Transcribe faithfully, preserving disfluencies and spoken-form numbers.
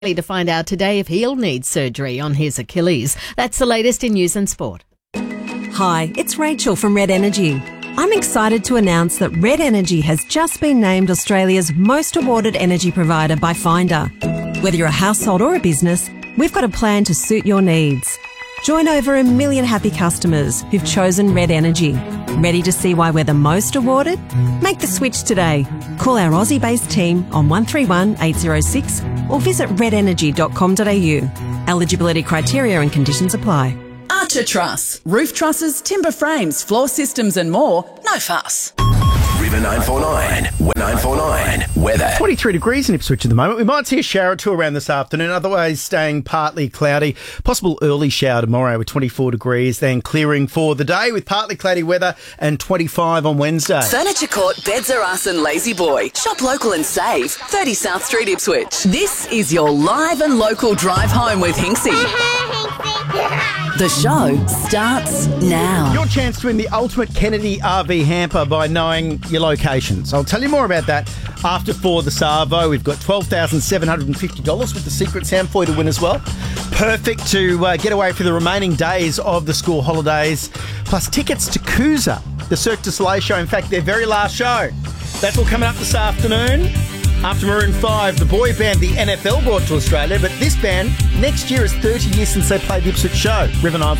To find out today if he'll need surgery on his Achilles. That's the latest in news and sport. Hi, it's Rachel from Red Energy. I'm excited to announce that Red Energy has just been named Australia's most awarded energy provider by Finder. Whether you're a household or a business, we've got a plan to suit your needs. Join over a million happy customers who've chosen Red Energy. Ready to see why we're the most awarded? Make the switch today. Call our Aussie-based team on one three one, eight zero six or visit red energy dot com dot a u. Eligibility criteria and conditions apply. Archer Truss. Roof trusses, timber frames, floor systems and more. No fuss. River nine four nine, nine four nine, weather. twenty-three degrees in Ipswich at the moment. We might see a shower or two around this afternoon, otherwise staying partly cloudy. Possible early shower tomorrow with twenty-four degrees, then clearing for the day with partly cloudy weather and twenty-five on Wednesday. Furniture Court, Beds R Us and Lazy Boy. Shop local and save. thirty South Street, Ipswich. This is your live and local drive home with Hinksy. The show starts now. Your chance to win the ultimate Kennedy R V hamper by knowing your locations. I'll tell you more about that after four the Savo. We've got twelve thousand seven hundred fifty dollars with the secret sound for you to win as well. Perfect to uh, get away for the remaining days of the school holidays. Plus tickets to Coosa, the Cirque du Soleil show. In fact, their very last show. That's all coming up this afternoon. After Maroon five, the boy band the N F L brought to Australia, but this band, next year is thirty years since they played the Ipswich show. River nine